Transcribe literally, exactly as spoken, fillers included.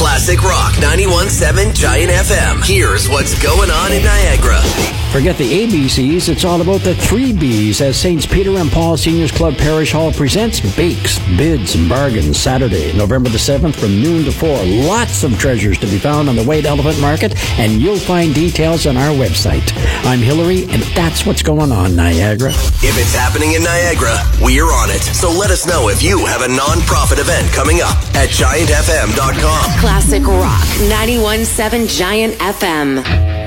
Classic Rock ninety-one point seven Giant F M. Here's what's going on in Niagara. Forget the A B Cs, it's all about the three Bs as Saints Peter and Paul Seniors Club Parish Hall presents Bakes, Bids, and Bargains Saturday, November the seventh from noon to four. Lots of treasures to be found on the White Elephant Market, and you'll find details on our website. I'm Hillary, and that's what's going on, Niagara. If it's happening in Niagara, we're on it. So let us know if you have a non-profit event coming up at giant f m dot com. Classic Rock ninety-one point seven Giant F M.